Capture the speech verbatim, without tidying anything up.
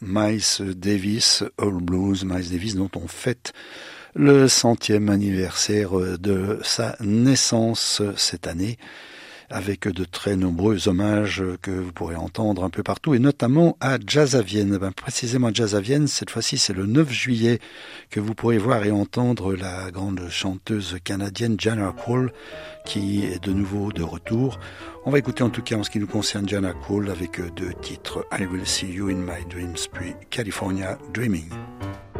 Miles Davis, All Blues, Miles Davis dont on fête le centième anniversaire de sa naissance cette année, avec de très nombreux hommages que vous pourrez entendre un peu partout, et notamment à Jazz à Vienne. Ben, précisément à Jazz à Vienne, cette fois-ci c'est le neuf juillet que vous pourrez voir et entendre la grande chanteuse canadienne Jana Cole, qui est de nouveau de retour. On va écouter en tout cas en ce qui nous concerne Jana Cole avec deux titres, I Will See You in My Dreams puis California Dreaming.